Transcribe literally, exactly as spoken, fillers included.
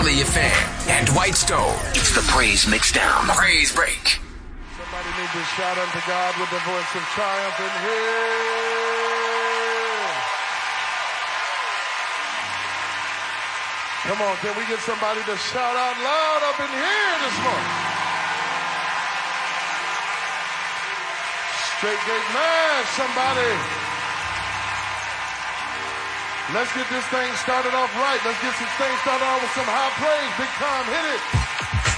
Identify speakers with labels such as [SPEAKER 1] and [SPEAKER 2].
[SPEAKER 1] Philly affair, and Dwight Stone. It's the Praise Mixdown. Praise Break.
[SPEAKER 2] Somebody need to shout unto God with the voice of triumph in here. Come on, can we get somebody to shout out loud up in here this morning? Straight Gate Mass, somebody. Let's get this thing started off right. Let's get some things started off with some high praise. Big time, hit it.